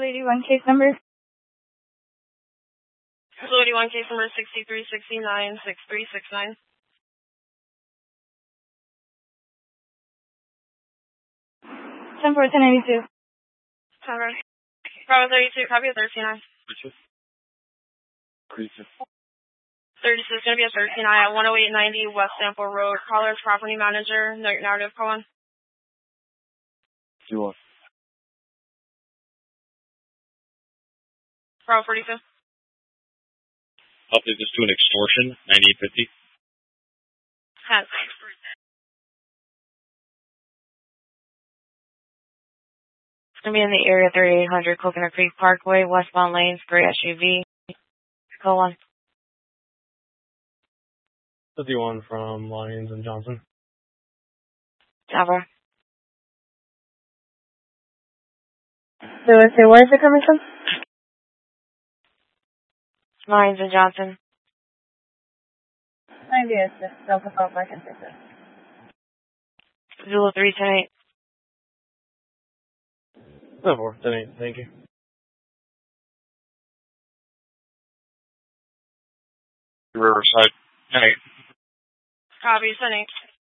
Zulu 81 case number. Zulu 81 case number 63696369. 10-4-10-92. Bravo 32, copy of 13I. 36 is going to be a 13I at 10890 West Sample Road. Caller's property manager. Narrative, call on. 2-1. Bravo 42. Update this to an extortion, 9850. Has. It's going to be in the area 3800 Coconut Creek Parkway, westbound lanes, gray SUV. Go on. 51 from Lyons and Johnson. Tower. So where is it coming from? Lyons and Johnson. Yes, Delta South Market Center. Zulu 310-8. 10-4-10-8, thank you. Riverside, 10-8. Copy, 10-8.